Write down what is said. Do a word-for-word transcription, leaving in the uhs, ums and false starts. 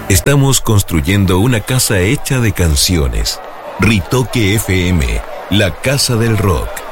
Estamos construyendo una casa hecha de canciones. Ritoque F M, la casa del rock.